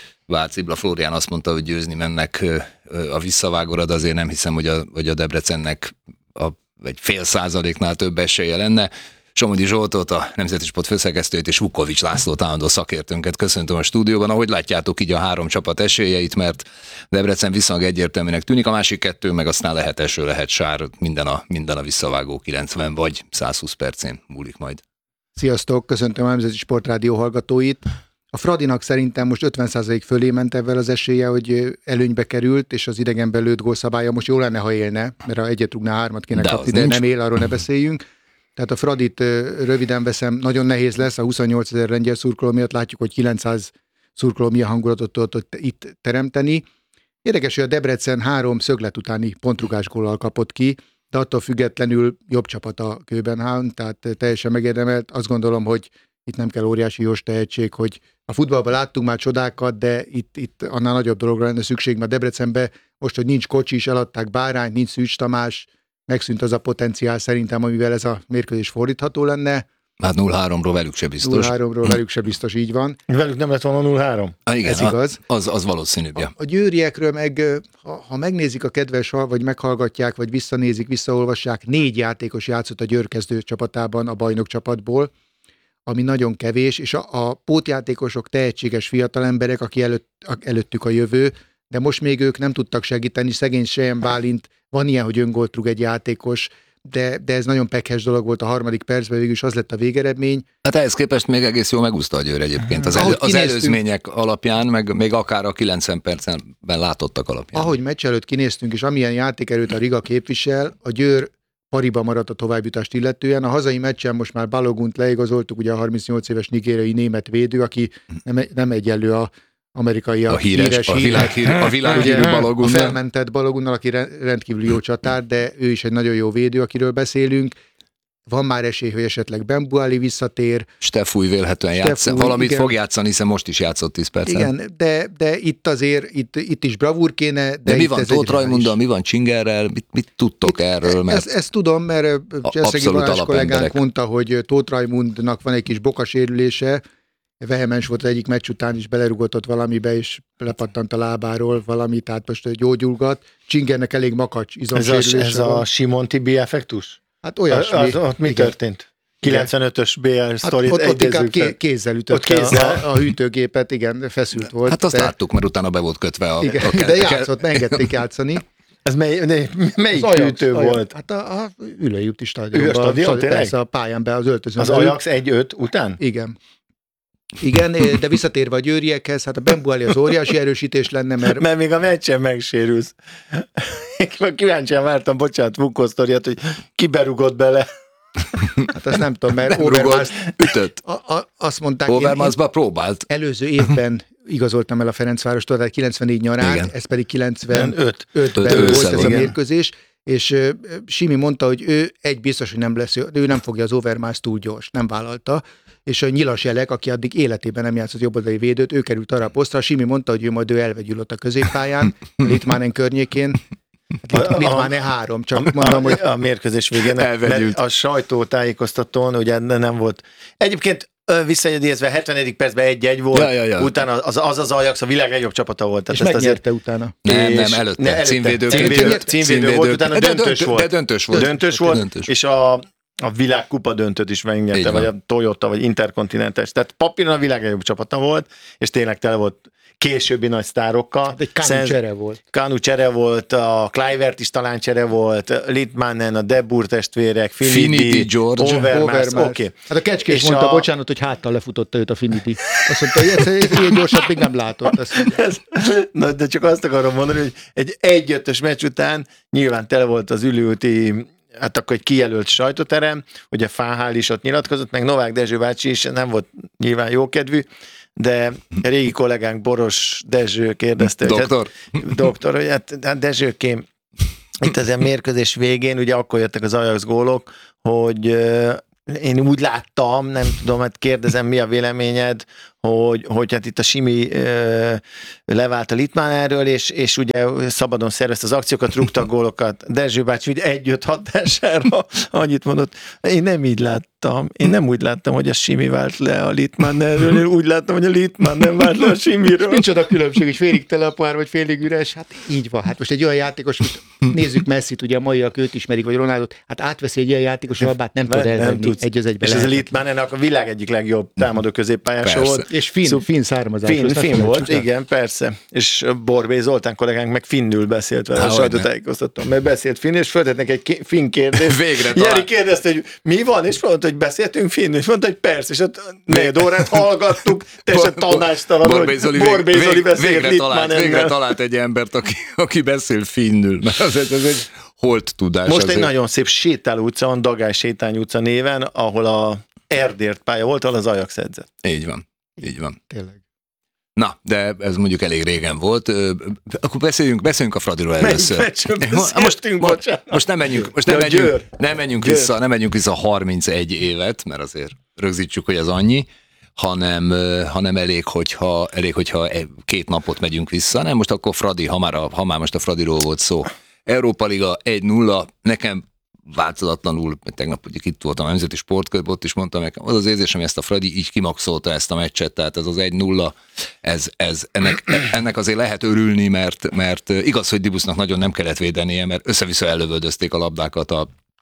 Cibla Flórián azt mondta, hogy győzni mennek a visszavágóra, de azért nem hiszem, hogy a Debrecennek egy 0,5%-nál több esélye lenne. Somogyi Zsoltot, a Nemzeti Sport főszerkesztőjét és Vukovics Lászlót, állandó szakértőnket köszöntöm a stúdióban. Ahogy látjátok így a három csapat esélyeit, mert Debrecen viszonylag egyértelműnek tűnik, a másik kettő meg aztán lehet eső, lehet sár, minden a visszavágó 90 vagy 120 percén múlik majd. Sziasztok, köszöntöm a Nemzeti Sportrádió hallgatóit. A Fradinak szerintem most 50% fölé ment ebben az esélye, hogy előnybe került, és az idegenben lőtt gólszabálya most jó lenne, ha élne, mert ha egyet rúgná, hármat kéne kapni, de nem él, arról ne beszéljünk. Tehát a Fradit röviden veszem, nagyon nehéz lesz, a 28 000 lengyel szurkoló miatt látjuk, hogy 900 szurkoló milyen hangulatot tudott itt teremteni. Érdekes, hogy a Debrecen 3 szöglet utáni pontrugás góllal kapott ki, de attól függetlenül jobb csapat a Köbenhavn, tehát teljesen megérdemelt. Azt gondolom, hogy itt nem kell óriási jós tehetség, hogy a futballban láttunk már csodákat, de itt annál nagyobb dologra lenne szükség, mert Debrecenben most, hogy nincs kocsi is, eladták Bárányt, nincs Szűcs Tamás, megszűnt az a potenciál szerintem, amivel ez a mérkőzés fordítható lenne. Hát 0-3-ról velük se biztos. 0-3-ról velük se biztos, így van. Velük nem lett volna 0-3? Igen, ez igaz. Az valószínűbb. A győriekről meg, ha megnézik a kedves, vagy meghallgatják, vagy visszanézik, visszaolvassák, 4 játékos játszott a Győr kezdő csapatában, a bajnok csapatból, ami nagyon kevés, és a pótjátékosok tehetséges fiatalemberek, aki előttük a jövő, de most még ők nem tudtak segíteni, szegény Sejen Bálint, van ilyen, hogy öngolt rúg egy játékos, de ez nagyon pekhes dolog volt a harmadik percben, végülis az lett a végeredmény. Hát ehhez képest még egész jól megúszta a Győr egyébként. Az előzmények alapján, meg még akár a 90 percben látottak alapján. Ahogy meccs előtt kinéztünk, és amilyen játékerőt a Riga képvisel, a Győr pariba maradt a továbbjutást illetően. A hazai meccsen most már Balogunt leigazoltuk, ugye a 38 éves nigériai német védő, aki nem egyenlő a amerikai a világhírű Balogun. A felmentett Balogunnal, aki rendkívül jó csatár, de ő is egy nagyon jó védő, akiről beszélünk. Van már esély, hogy esetleg Bembuali visszatér. Stefúj vélhetően játsz. Valamit igen. Fog játszani, hiszen most is játszott 10 percen. Igen, de itt azért, itt is bravúr kéne. De mi van Tóth Rajmunddal, mi van Csingerrel, mit tudtok erről? Mert ezt tudom, mert Cseszegi Balázs kollégánk mondta, hogy Tóth Rajmundnak van egy kis bokasérülése, vehemens volt az egyik meccs után is, belerugott ott valamibe, és lepattant a lábáról valami, tehát most gyógyulgat. Csingernek elég makacs izomsérülése. Ez a Simon Tibi effektus? Hát olyasmi. Ott mi történt? 95-ös BL sztorit ott kézzel ütötte a hűtőgépet, igen, feszült volt. Hát azt láttuk, mert utána be volt kötve a de játszott, engedték játszani. Ez melyik hűtő volt? Hát a Ülőjúti stadionban. Persze a pályán be az öltözőn. Az Ajax 1-5 után? Igen, de visszatérve a győriekhez, hát a Bembuali az óriási erősítés lenne, mert még a meccsen megsérülsz. Kíváncsian vártam, bocsánat, Vukó sztoriát, hogy ki berugott bele. Hát azt nem tudom, mert Overmars ütött. Azt mondták, Overmarsba próbált. Előző évben igazoltam el a Ferencvárostól, tehát 94 nyarán, igen. Ez pedig 95-ben volt ez a mérkőzés, és Simi mondta, hogy ő biztos, hogy nem lesz, ő nem fogja az Overmars túl gyors, nem vállalta, és a Nyilas Jelek, aki addig életében nem játszott jobboldali védőt, ő került arra a posztra, Simi mondta, hogy ő majd elvegyül ott a középpályán, Litmanen környékén, Litmanen 3, csak mondom, hogy a mérkőzés végén a sajtótájékoztatón ugye nem volt. Egyébként visszajegyezve 70. percben 1-1 volt, utána az Ajax a világ legjobb csapata volt. És megnyerte utána. Nem, előtte. Címvédő volt, utána döntős volt. De döntős volt. És a világkupa döntőt is megnyerte, vagy a Toyota, vagy Interkontinentes. Tehát papíron a világ legjobb csapata volt, és tényleg tele volt későbbi nagy sztárokkal. Egy Kanu-csere volt. Kanu-csere volt, a Kluivert is talán csere volt, Litmanen, a De Boer testvérek, Finidi, George, Overmars. Okay. Hát a Kecskés mondta, bocsánat, hogy háttal lefutotta őt a Finidi. Azt mondta, hogy ez ilyen gyorsat még nem látott. Na, de csak azt akarom mondani, hogy egy 1-5-ös meccs után nyilván tele volt az ülőti, hát akkor egy kijelölt sajtóterem, ugye Fáhál is ott nyilatkozott, meg Novák Dezső bácsi is nem volt nyilván jókedvű, de régi kollégánk Boros Dezső kérdezte, doktor, hogy hát Dezsőkém, itt az mérkőzés végén, ugye akkor jöttek az Ajax gólok, hogy én úgy láttam, nem tudom, hát kérdezem, mi a véleményed, hogy hát itt a Simi levált a Litmanerről, és ugye szabadon szervezte az akciókat, rúgtak gólokat. Dezső bácsi 1-5 hatására annyit mondott, én nem így láttam. Én nem úgy láttam, hogy a Simi vált le a Litmanerről, én úgy láttam, hogy a Litmaner vált le a Simiről. Micsoda különbség, hogy félig tele a pohár, vagy félig üres? Hát így van. Hát most egy olyan játékos, nézzük Messit, ugye a maiak őt ismerik, vagy Ronaldot, hát átveszi egy ilyen játékos, a labát nem tud elvenni egy az egybe. És ez a Litmanernek a világ egyik legjobb támadó középpályása volt. És finn származás. Finn volt, igen, persze. És Borbély Zoltán kollégánk meg finnül beszélt vele, a sajtótájékoztatón, mert beszélt finn, és föltetnek egy finn kérdést. Végre Jeri kérdezte, hogy mi van, és mondta, hogy beszéltünk finnül, és mondta, hogy persze, és ott 4 órát hallgattuk, teljesen tanácstalan, Borbély Zoli beszélt Litmanennel. Végre talált egy embert, aki beszél finnül, mert ez egy holt tudás. Most azért. Egy nagyon szép sétáló utca van, Dagály Sétány utca néven, ahol a Erdért pálya volt, ahol az Ajax edzett. Így van. Így van. Tényleg. Na, de ez mondjuk elég régen volt. Akkor beszéljünk a Fradiról először. Most nem menjünk vissza 31 évet, mert azért rögzítsük, hogy ez annyi, hanem elég, hogyha 2 napot megyünk vissza. Nem, most akkor Fradi, ha már most a Fradiról volt szó. Európa Liga 1-0, nekem változatlanul, tegnap ugye itt voltam a Nemzeti Sportkörben, ott is mondtam nekem, az érzésem, hogy ezt a Fradi így kimaxolta ezt a meccset, tehát ez az 1-0, ennek azért lehet örülni, mert igaz, hogy Dibusznak nagyon nem kellett védenie, mert össze-vissza ellövöldözték a labdákat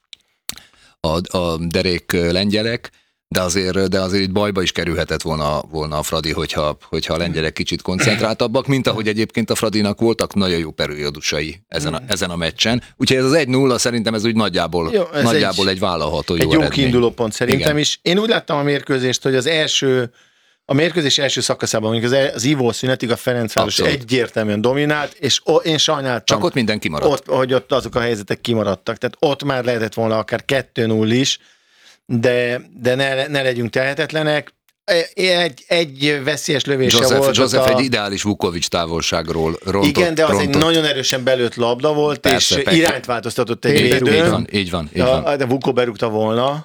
a derék lengyelek, de azért itt bajba is kerülhetett volna a Fradi, hogyha a lengyelek kicsit koncentráltabbak, mint ahogy egyébként a Fradinak voltak nagyon jó periódusai ezen a meccsen. Úgyhogy ez az 1-0 szerintem ez úgy nagyjából egy vállalható jó eredmény. Egy jó kiinduló pont szerintem is. Én úgy láttam a mérkőzést, hogy a mérkőzés első szakaszában, mondjuk az ivószünetig a Ferencváros egyértelműen dominált, és én sajnáltam. Csak ott minden kimaradt. Hogy ott azok a helyzetek kimaradtak. Tehát ott már lehetett volna akár 2-0 is, de ne legyünk tehetetlenek. Egy veszélyes lövése volt. Joseph egy ideális Vukovics távolságról rontott. Igen, de az egy nagyon erősen belőtt labda volt, persze, és irányt változtatott egy védőn. Így van. De Vuko berúgta volna.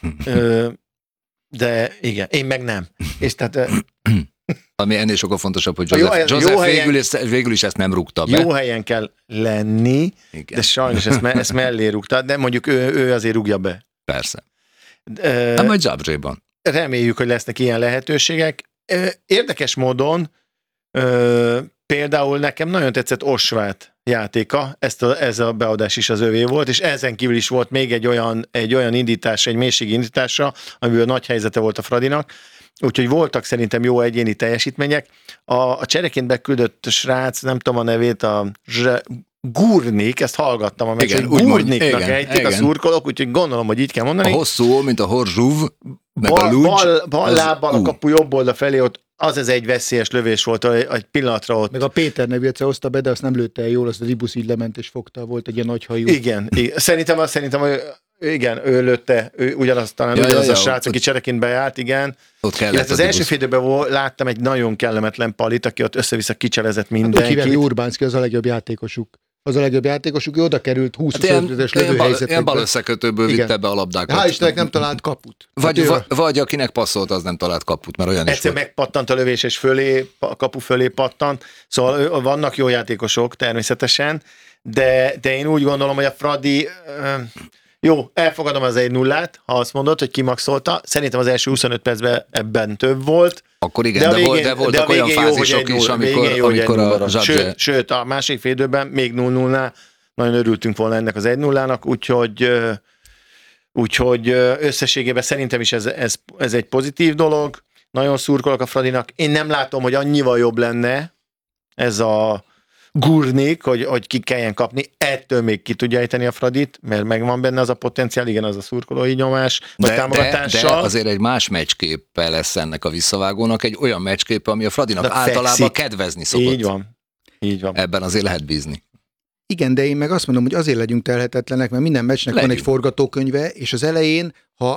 De igen, én meg nem. És tehát... Ami ennél sokkal fontosabb, hogy Joseph végül is ezt nem rúgta be. Jó helyen kell lenni, igen. De sajnos ezt mellé rúgta, de mondjuk ő azért rúgja be. Persze. Nem majd Zsábzséban. Reméljük, hogy lesznek ilyen lehetőségek. Érdekes módon például nekem nagyon tetszett Osvát játéka, ez a beadás is az övé volt, és ezen kívül is volt még egy olyan indítása, egy mélységi indítása, amiből nagy helyzete volt a Fradinak, úgyhogy voltak szerintem jó egyéni teljesítmények. A csereként beküldött srác, nem tudom a nevét, a Gurnik, ezt hallgattam a meccsen, Gurniknak ejtik a szurkolók, úgyhogy gondolom, hogy így kell mondani. A hosszú, mint a Horzsuv, meg a Lugy. Bal lábbal a kapu jobb oldal felé, ott az egy veszélyes lövés volt, egy pillanatra ott. Meg a Péter nevű egyszer hozta be, de azt nem lőtte el jól, azt a Dibusz így lement és fogta, volt egy ilyen nagy hajú. Igen. Szerintem igen, ő lőtte, ugyanaz a srác, aki csereként bejárt, igen. Az első félidőben láttam egy nagyon kellemetlen Palit, aki ott össze-vissza kicselezett mindenkit. Kivel Urbánszki, az a legjobb játékosuk. Ő oda került 20-25-ös lövőhelyzetekbe. Ilyen bal összekötőből vitte be a labdákat. Hál' Istennek nem talált kaput. Vagy akinek passzolt, az nem talált kaput, mert olyan egyszer is volt. megpattant a lövés, és a kapu fölé pattant. Szóval vannak jó játékosok természetesen, de én úgy gondolom, hogy a Fradi... Jó, elfogadom az 1-0-át, ha azt mondod, hogy kimaxolta. Szerintem az első 25 percben ebben több volt. Akkor igen, de voltak olyan fázisok is, amikor a Zsabzse... Sőt, a másik félidőben még 0-0-nál nagyon örültünk volna ennek az 1-0-nak, úgyhogy összességében szerintem is ez egy pozitív dolog. Nagyon szurkolok a Fradinak. Én nem látom, hogy annyival jobb lenne, ez a gurnik, hogy ki kelljen kapni, ettől még ki tudja ejteni a Fradit, mert megvan benne az a potenciál, igen, az a szurkolói nyomás, vagy támogatással. De azért egy más meccsképpel lesz ennek a visszavágónak, egy olyan meccsképe, ami a Fradinak általában kedvezni szokott. Így van. Ebben azért lehet bízni. Igen, de én meg azt mondom, hogy azért legyünk telhetetlenek, mert minden meccsnek van egy forgatókönyve, és az elején,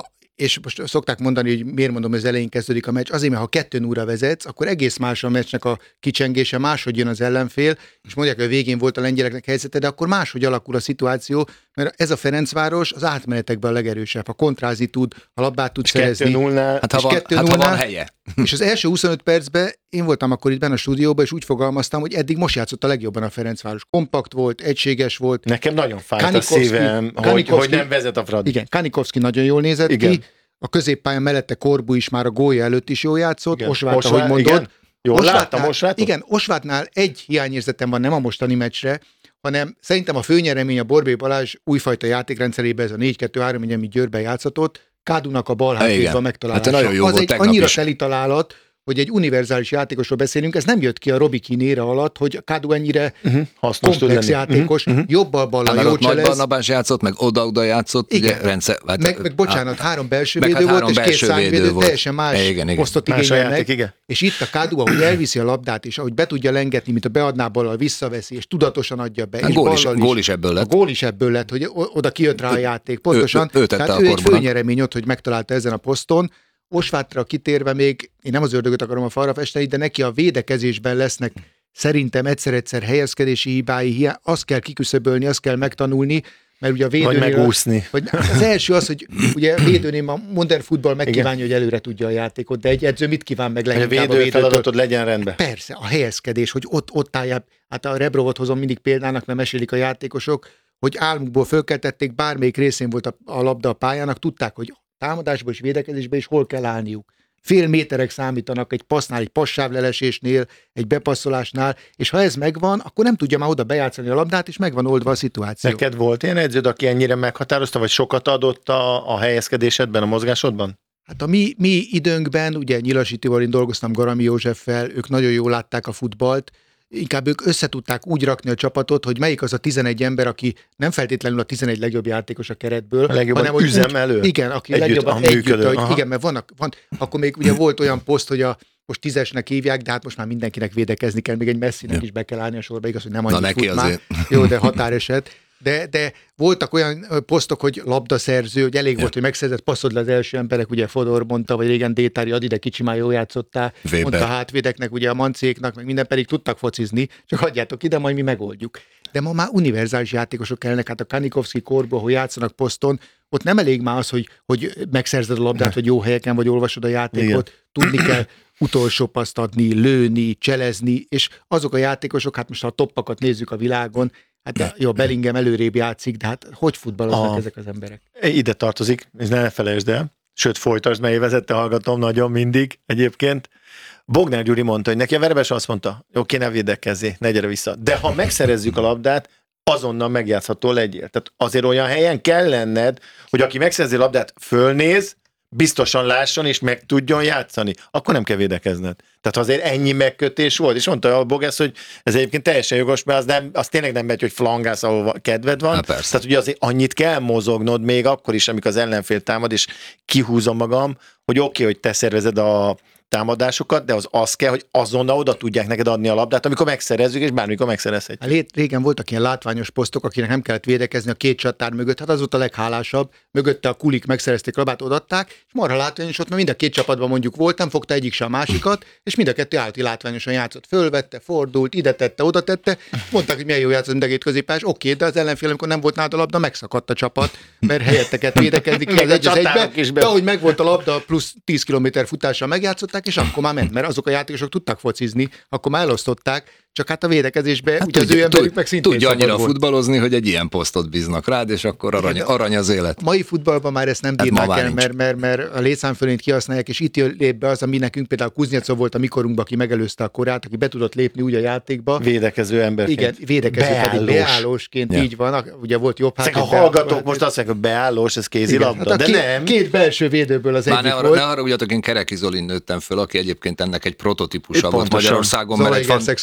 és most szokták mondani, hogy miért mondom, hogy az elején kezdődik a meccs, azért, mert ha 2-0-ra vezetsz, akkor egész más a meccsnek a kicsengése, máshogy jön az ellenfél, és mondják, hogy a végén volt a lengyeleknek helyzete, de akkor máshogy alakul a szituáció, mert ez a Ferencváros az átmenetekben a legerősebb, ha kontrázni tud, ha labdát tud szerezni. 2-0-nál, ha van helye. És az első 25 percben én voltam akkor itt benne a stúdióban, és úgy fogalmaztam, hogy eddig most játszott a legjobban a Ferencváros. Kompakt volt, egységes volt. Nekem nagyon fájt a szívem, hogy nem vezet a Fradi. Igen, Kanikovszki nagyon jól nézett ki. A középpályán mellette Korbu is már a gólja előtt is jól játszott. Osvát, ahogy mondod. Igen. Jól láttam, Osvátot? Igen, Osvátnál egy hiányérzetem van, nem a mostani meccsre, hanem szerintem a főnyeremény a Borbély Balázs újfajta játékrendszerében, ez a 4-2-3, amit Győrben játszott, Kádunak a bal hátvédben megtalálása. Hát nagyon jó az volt egy annyira teli találat, hogy egy univerzális játékosról beszélünk, ez nem jött ki a Robi Kínéra alatt, hogy Kádu ennyire komplex játékos, jobbal-ballal jó cselez. Nagy Barnabás játszott, meg oda-oda játszott. Igen. Ugye, rendszer, meg bocsánat, 3 belső védő volt, és 2 szárnyvédő, teljesen más posztot igényel meg. És itt a Kádu, ahogy elviszi a labdát, és ahogy be tudja lengetni, mint a beadná ballal, visszaveszi, és tudatosan adja be. És gól is ebből lett. A gól is ebből lett, hogy oda kijött rá a játék. Pontosan. Tehát ő egy főnyeremény ott, hogy megtalálta ezen a poszton. Osvátra kitérve még, én nem az ördögöt akarom a falra festeni, de neki a védekezésben lesznek szerintem egyszer-egyszer helyezkedési hibái, azt kell kiküszöbölni, azt kell megtanulni, mert ugye a védőnél... Vagy megúszni. Az első az, hogy ugye a védőnél a modern futball megkívánja, hogy előre tudja a játékot, de egy edző mit kíván meg leginkább a védő feladatod legyen rendben. Persze, a helyezkedés, hogy ott álljál, hát a Rebrovot hozom mindig példának, mert mesélik a játékosok, hogy álmukból fölkeltették, bármelyik részén volt a labda a pályának, tudták, hogy támadásban és védekezésben is hol kell állniuk. Fél méterek számítanak egy passznál, egy passávlelesésnél, egy bepasszolásnál, és ha ez megvan, akkor nem tudja már oda bejátszani a labdát, és megvan oldva a szituáció. Neked volt ilyen edződ, aki ennyire meghatározta, vagy sokat adott a helyezkedésedben, a mozgásodban? Hát a mi időnkben, ugye Nyilasítival én dolgoztam Garami Józseffel, ők nagyon jól látták a futballt, inkább ők összetudták úgy rakni a csapatot, hogy melyik az a 11 ember, aki nem feltétlenül a 11 legjobb játékos a keretből, hanem hogy üzemelő. Igen, aki legjobban együtt, hogy igen, mert van, akkor még ugye volt olyan poszt, hogy most 10-esnek hívják, de hát most már mindenkinek védekezni kell, még egy Messinek is be kell állni a sorba, igaz, hogy nem annyit fut már. Jó, de határeset. De voltak olyan posztok, hogy labdaszerző, hogy elég volt, hogy megszerzett, passzod le az első emberek, ugye Fodor mondta, vagy régen Détári Adi, de kicsi már jól játszottál, mondta a hátvédeknek, ugye a mancéknak, meg minden pedig tudtak focizni, csak hagyjátok ide, majd mi megoldjuk. De ma már univerzális játékosok kellnek, hát a Kanikovszki korból, hogy játszanak poszton, ott nem elég már az, hogy megszerzed a labdát, vagy jó helyeken, vagy olvasod a játékot, tudni kell utolsó paszt adni, lőni, cselezni, és azok a játékosok, hát most ha a toppakat nézzük a világon, hát jó, Bellingham előrébb játszik, de hát hogy futballoznak ezek az emberek? Ide tartozik, és ne felejtsd el, sőt folytasd, mert vezette hallgatom nagyon mindig egyébként. Bognár Gyuri mondta, hogy neki a Verebes azt mondta, oké, ne védekezzé, ne gyere vissza. De ha megszerezzük a labdát, azonnal megjátszható legyél. Tehát azért olyan helyen kell lenned, hogy aki megszerzi a labdát, fölnéz, biztosan lásson és meg tudjon játszani. Akkor nem kell védekezned. Tehát azért ennyi megkötés volt. És mondta a Bogesz, hogy ez egyébként teljesen jogos, mert az tényleg nem megy, hogy flangálsz, ahol kedved van. Tehát ugye azért annyit kell mozognod még akkor is, amikor az ellenfél támad, és kihúzom magam, hogy oké, hogy te szervezed a támadásokat, de az kell, hogy azonnal oda tudják neked adni a labdát, amikor megszerezzük, és bármikor megszerezhetjük. Régen voltak ilyen látványos posztok, akinek nem kellett védekezni a két csatár mögött, hát az volt a leghálásabb, mögötte a kulik megszerezték a labdát, odaadták, és marha látványos, ott mert mind a két csapatban mondjuk volt, nem fogta egyik sem a másikat, és mind a kettő állati látványosan játszott, fölvette, fordult, ide tette, oda tette, mondták, hogy milyen jó játszott mind a két középpás, oké, de az ellenfél, amikor nem volt nálad a labda, megszakadt a csapat, mert helyetteket védekezni ki az egybe, de ahogy megvolt a labda, plusz 10 km futással megjátszották, és akkor már ment, mert azok a játékosok tudtak focizni, akkor már elosztották, csak hát a védekezésbe, hát ugye az ő emberük meg szintén tudja annyira futballozni, hogy egy ilyen posztot bíznak rád, és akkor arany az élet. Mai futballban már ezt nem bírnák el, mert a létszámfölényt kihasználják, és itt lép be az, ami nekünk például Kuznyecov volt a mikorunkban, aki megelőzte a korát, aki be tudott lépni úgy a játékba. Védekező emberként. Igen, védekező pedig beállósként, így van, ugye volt jobb hátvéd. A hallgatók most azt mondják, hogy beállós, ez kézilabda, de nem. Két belső védőből az egyik volt. Ne haragudjatok, én Kereki Zolin nőttem föl, aki egyébként ennek egy prototípusa volt Magyarországon,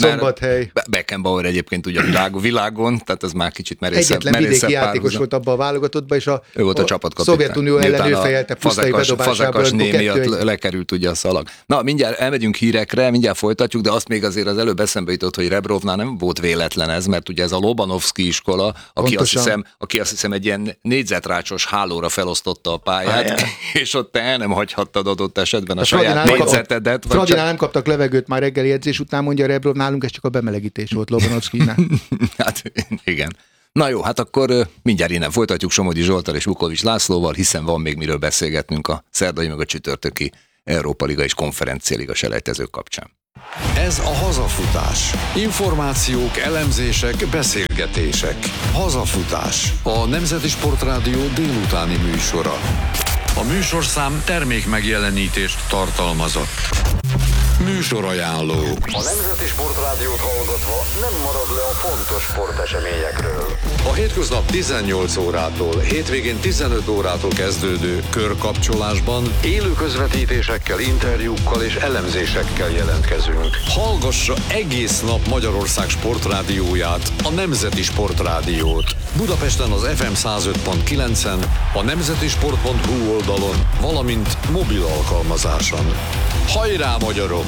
hely. Beckenbauer egyébként ugye a világon, tehát ez már kicsit merészebb Egyetlen vidéki játékos volt abban a válogatottban, és ő volt a csapatkapitány. Szovjetunió ellen ő fejelte pusztai bedobásából. Fazekas miatt lekerült ugye a szalag. Na, mindjárt elmegyünk hírekre, mindjárt folytatjuk, de azt még azért az előbb eszembe jutott, hogy Rebrovnál nem volt véletlen ez, mert ugye ez a Lobanovszky iskola, aki azt hiszem egy ilyen négyzetrácsos hálóra felosztotta a pályát, és ott te el nem hagyhattad adott esetben a saját négyzetedet. Fradinál nem kaptak levegőt már reggeli edzés után, mondja Rebrov, nálunk ez csak a bemelegítés volt Lobanovszkynál. Hát igen. Na jó, hát akkor mindjárt innen folytatjuk Somogyi Zsolttal és Vukovics Lászlóval, hiszen van még miről beszélgetnünk a szerdai meg a csütörtöki Európa Liga és Konferencia Liga selejtezők kapcsán. Ez a Hazafutás. Információk, elemzések, beszélgetések. Hazafutás. A Nemzeti Sportrádió délutáni műsora. A műsorszám termékmegjelenítést tartalmazott. Műsorajánló. A Nemzeti Sportrádiót hallgatva nem marad le a fontos sporteseményekről. A hétköznap 18 órától, hétvégén 15 órától kezdődő körkapcsolásban élő közvetítésekkel, interjúkkal és elemzésekkel jelentkezünk. Hallgassa egész nap Magyarország sportrádióját, a Nemzeti Sportrádiót. Budapesten az FM 105.9-en, a nemzetisport.hu oldalon, valamint mobil alkalmazáson. Hajrá, magyarok!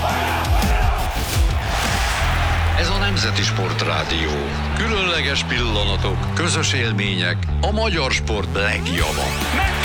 Ez a Nemzeti Sportrádió. Különleges pillanatok, közös élmények, a magyar sport legjava.